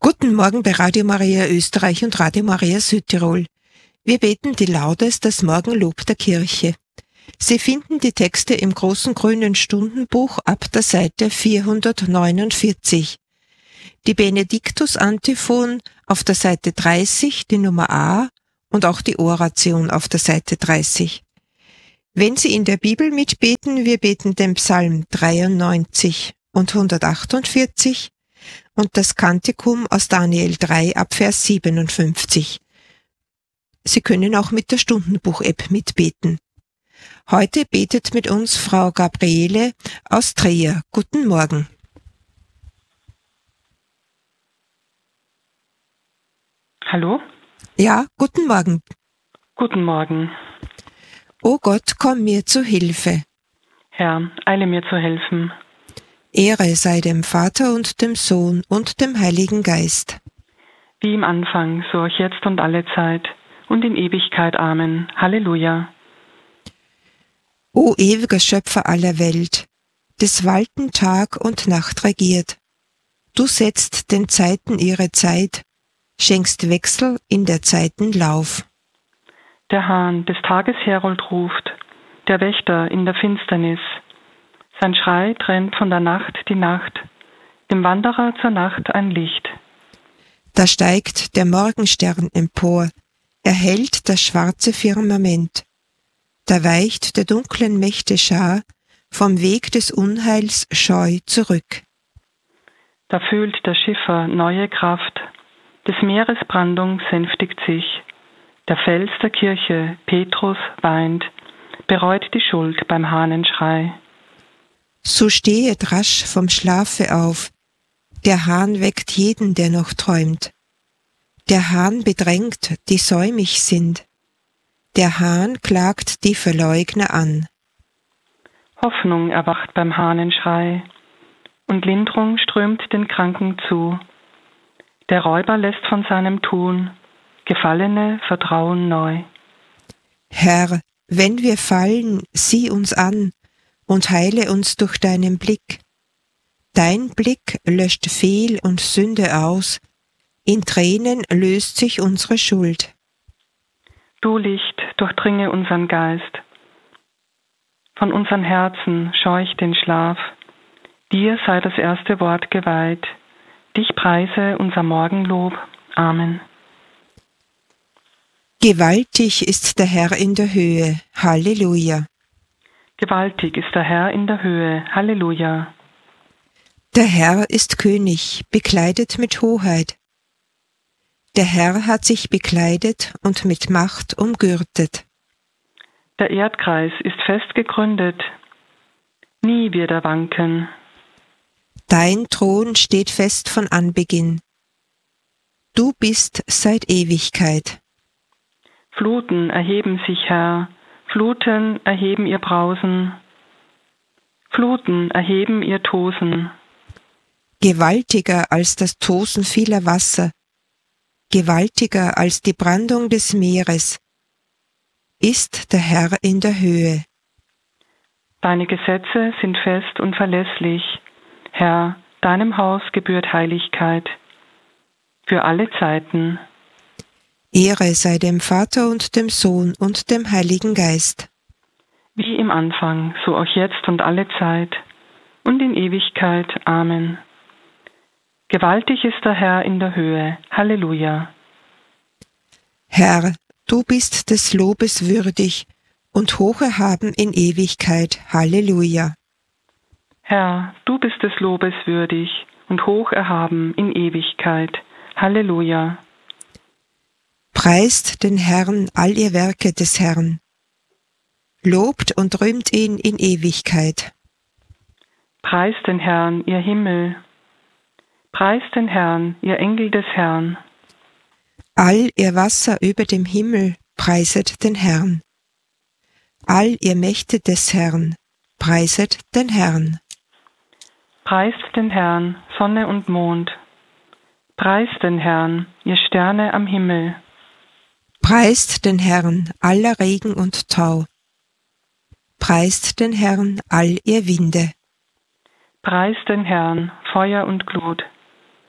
Guten Morgen bei Radio Maria Österreich und Radio Maria Südtirol. Wir beten die Laudes, das Morgenlob der Kirche. Sie finden die Texte im großen grünen Stundenbuch ab der Seite 449. Die Benediktus-Antiphon auf der Seite 30, die Nummer A, und auch die Oration auf der Seite 30. Wenn Sie in der Bibel mitbeten, wir beten den Psalm 93 und 148 und das Kantikum aus Daniel 3 ab Vers 57. Sie können auch mit der Stundenbuch-App mitbeten. Heute betet mit uns Frau Gabriele aus Trier. Guten Morgen. Hallo? Ja, guten Morgen. Guten Morgen. O Gott, komm mir zu Hilfe. Herr, eile mir zu helfen. Ehre sei dem Vater und dem Sohn und dem Heiligen Geist. Wie im Anfang, so auch jetzt und alle Zeit und in Ewigkeit. Amen. Halleluja. O ewiger Schöpfer aller Welt, des Walten Tag und Nacht regiert. Du setzt den Zeiten ihre Zeit, schenkst Wechsel in der Zeiten Lauf. Der Hahn des Tages Herold ruft, der Wächter in der Finsternis. Sein Schrei trennt von der Nacht die Nacht, dem Wanderer zur Nacht ein Licht. Da steigt der Morgenstern empor, erhellt das schwarze Firmament. Da weicht der dunklen Mächte Schar vom Weg des Unheils scheu zurück. Da fühlt der Schiffer neue Kraft, des Meeres Brandung sänftigt sich. Der Fels der Kirche, Petrus, weint, bereut die Schuld beim Hahnenschrei. So stehet rasch vom Schlafe auf, der Hahn weckt jeden, der noch träumt. Der Hahn bedrängt, die säumig sind. Der Hahn klagt die Verleugner an. Hoffnung erwacht beim Hahnenschrei, und Linderung strömt den Kranken zu. Der Räuber lässt von seinem Tun, Gefallene vertrauen neu. Herr, wenn wir fallen, sieh uns an und heile uns durch deinen Blick. Dein Blick löscht Fehl und Sünde aus, in Tränen löst sich unsere Schuld. Du Licht, durchdringe unseren Geist. Von unseren Herzen scheuch den Schlaf. Dir sei das erste Wort geweiht. Dich preise unser Morgenlob. Amen. Gewaltig ist der Herr in der Höhe. Halleluja. Gewaltig ist der Herr in der Höhe. Halleluja. Der Herr ist König, bekleidet mit Hoheit. Der Herr hat sich bekleidet und mit Macht umgürtet. Der Erdkreis ist fest gegründet. Nie wird er wanken. Dein Thron steht fest von Anbeginn. Du bist seit Ewigkeit. Fluten erheben sich, Herr. Fluten erheben ihr Brausen. Fluten erheben ihr Tosen. Gewaltiger als das Tosen vieler Wasser, gewaltiger als die Brandung des Meeres, ist der Herr in der Höhe. Deine Gesetze sind fest und verlässlich. Herr, deinem Haus gebührt Heiligkeit. Für alle Zeiten. Ehre sei dem Vater und dem Sohn und dem Heiligen Geist. Wie im Anfang, so auch jetzt und alle Zeit und in Ewigkeit. Amen. Gewaltig ist der Herr in der Höhe. Halleluja. Herr, du bist des Lobes würdig und hoch erhaben in Ewigkeit. Halleluja. Herr, du bist des Lobes würdig und hoch erhaben in Ewigkeit. Halleluja. Preist den Herrn all ihr Werke des Herrn. Lobt und rühmt ihn in Ewigkeit. Preist den Herrn, ihr Himmel. Preist den Herrn, ihr Engel des Herrn. All ihr Wasser über dem Himmel, preiset den Herrn. All ihr Mächte des Herrn, preiset den Herrn. Preist den Herrn, Sonne und Mond. Preist den Herrn, ihr Sterne am Himmel. Preist den Herrn, aller Regen und Tau. Preist den Herrn, all ihr Winde. Preist den Herrn, Feuer und Glut.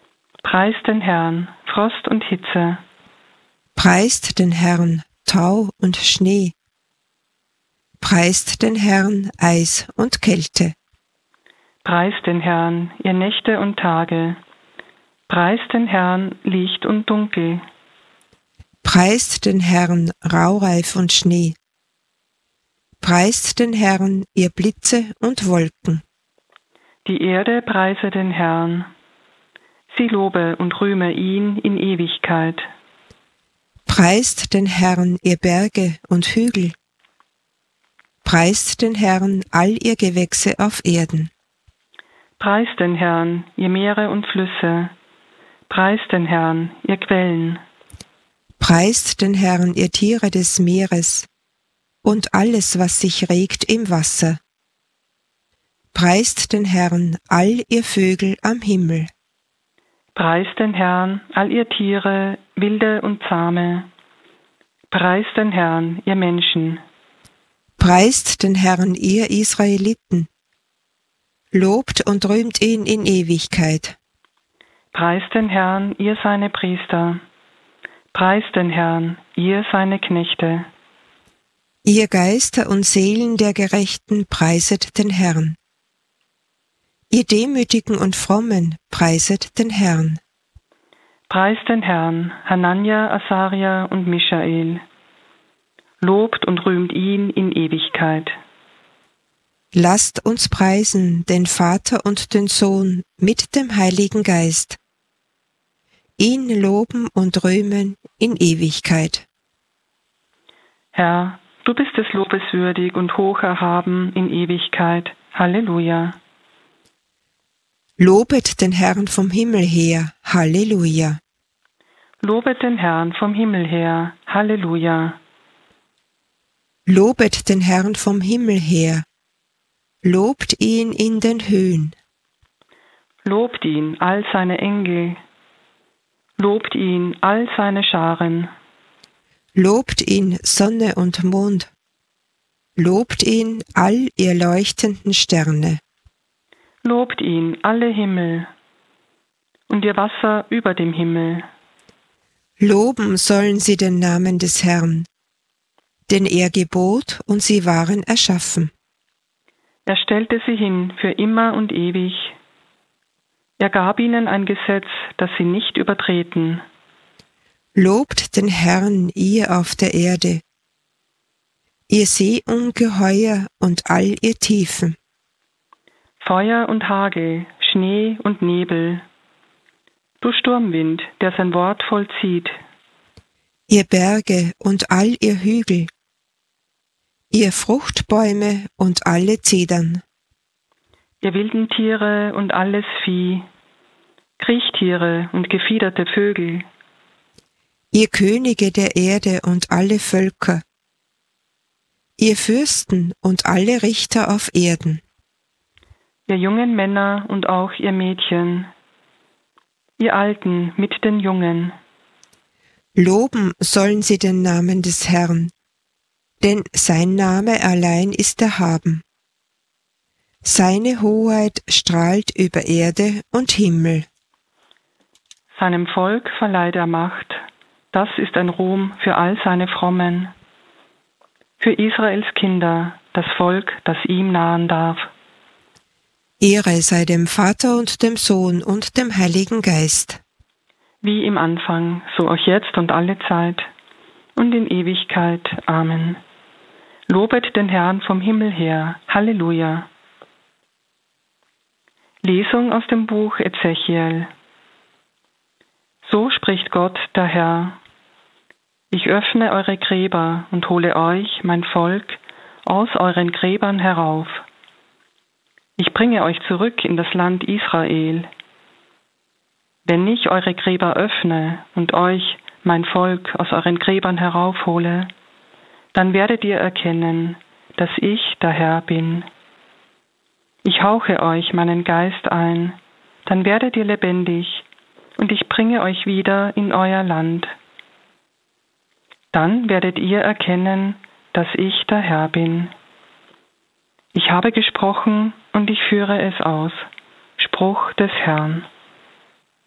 Preist den Herrn, Frost und Hitze. Preist den Herrn, Tau und Schnee. Preist den Herrn, Eis und Kälte. Preist den Herrn, ihr Nächte und Tage. Preist den Herrn, Licht und Dunkel. Preist den Herrn, Raureif und Schnee. Preist den Herrn, ihr Blitze und Wolken. Die Erde preise den Herrn. Sie lobe und rühme ihn in Ewigkeit. Preist den Herrn, ihr Berge und Hügel. Preist den Herrn, all ihr Gewächse auf Erden. Preist den Herrn, ihr Meere und Flüsse. Preist den Herrn, ihr Quellen. Preist den Herrn, ihr Tiere des Meeres und alles, was sich regt im Wasser. Preist den Herrn, all ihr Vögel am Himmel. Preist den Herrn, all ihr Tiere, wilde und zahme. Preist den Herrn, ihr Menschen. Preist den Herrn, ihr Israeliten. Lobt und rühmt ihn in Ewigkeit. Preist den Herrn, ihr seine Priester. Preist den Herrn, ihr seine Knechte. Ihr Geister und Seelen der Gerechten, preiset den Herrn. Ihr Demütigen und Frommen, preiset den Herrn. Preist den Herrn, Hanania, Asaria und Michael. Lobt und rühmt ihn in Ewigkeit. Lasst uns preisen den Vater und den Sohn mit dem Heiligen Geist. Ihn loben und rühmen in Ewigkeit. Herr, du bist des Lobes würdig und hoch erhaben in Ewigkeit. Halleluja. Lobet den Herrn vom Himmel her. Halleluja. Lobet den Herrn vom Himmel her. Halleluja. Lobet den Herrn vom Himmel her. Lobt ihn in den Höhen. Lobt ihn, all seine Engel. Lobt ihn, all seine Scharen. Lobt ihn, Sonne und Mond. Lobt ihn, all ihr leuchtenden Sterne. Lobt ihn, alle Himmel und ihr Wasser über dem Himmel. Loben sollen sie den Namen des Herrn, denn er gebot und sie waren erschaffen. Er stellte sie hin für immer und ewig. Er gab ihnen ein Gesetz, das sie nicht übertreten. Lobt den Herrn, ihr auf der Erde, ihr Seeungeheuer und all ihr Tiefen. Feuer und Hagel, Schnee und Nebel. Du Sturmwind, der sein Wort vollzieht. Ihr Berge und all ihr Hügel, ihr Fruchtbäume und alle Zedern. Ihr wilden Tiere und alles Vieh, Kriechtiere und gefiederte Vögel. Ihr Könige der Erde und alle Völker, ihr Fürsten und alle Richter auf Erden. Ihr jungen Männer und auch ihr Mädchen, ihr Alten mit den Jungen. Loben sollen sie den Namen des Herrn, denn sein Name allein ist erhaben. Seine Hoheit strahlt über Erde und Himmel. Seinem Volk verleiht er Macht, das ist ein Ruhm für all seine Frommen. Für Israels Kinder, das Volk, das ihm nahen darf. Ehre sei dem Vater und dem Sohn und dem Heiligen Geist. Wie im Anfang, so auch jetzt und alle Zeit und in Ewigkeit. Amen. Lobet den Herrn vom Himmel her. Halleluja. Lesung aus dem Buch Ezechiel. So spricht Gott, der Herr. Ich öffne eure Gräber und hole euch, mein Volk, aus euren Gräbern herauf. Ich bringe euch zurück in das Land Israel. Wenn ich eure Gräber öffne und euch, mein Volk, aus euren Gräbern heraufhole, dann werdet ihr erkennen, dass ich der Herr bin. Ich hauche euch meinen Geist ein, dann werdet ihr lebendig, und ich bringe euch wieder in euer Land. Dann werdet ihr erkennen, dass ich der Herr bin. Ich habe gesprochen und ich führe es aus. Spruch des Herrn.